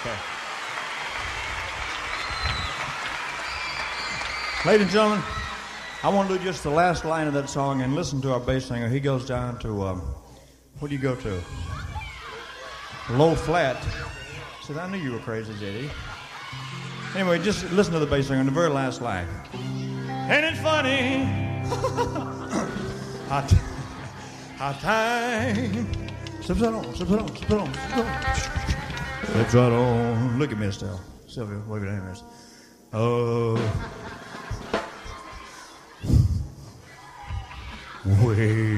Okay. Ladies and gentlemen, I want to do just the last line of that song and listen to our bass singer. He goes down to, what do you go to? Low flat. I said, I knew you were crazy, J.D. Anyway, just listen to the bass singer in the very last line. Ain't it funny? How time slips right on, slips right on, slips right on, slips right on. Slips right on. Look at me, Estelle. Sylvia, wave your hand. Oh. Wait.